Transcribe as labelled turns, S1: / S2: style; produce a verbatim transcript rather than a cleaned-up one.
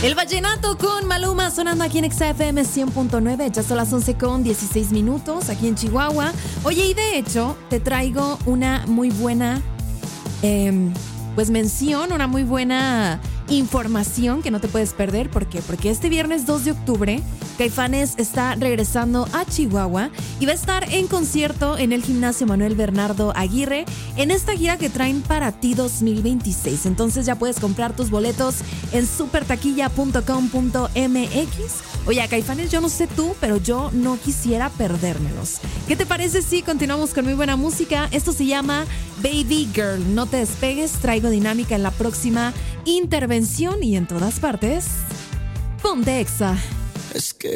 S1: El vallenato con Maluma sonando aquí en X F M cien punto nueve. Ya son las once con dieciséis minutos aquí en Chihuahua. Oye, y de hecho te traigo una muy buena eh, pues mención, una muy buena información que no te puedes perder. ¿Por qué? Porque este viernes dos de octubre Caifanes está regresando a Chihuahua y va a estar en concierto en el Gimnasio Manuel Bernardo Aguirre en esta gira que traen para ti dos mil veintiséis. Entonces ya puedes comprar tus boletos en super taquilla punto com punto m x. Oye, a Caifanes, yo no sé tú, pero yo no quisiera perdérmelos. ¿Qué te parece si continuamos con muy buena música? Esto se llama Baby Girl. No te despegues, traigo dinámica en la próxima intervención y en todas partes. Ponte Exa.
S2: Es que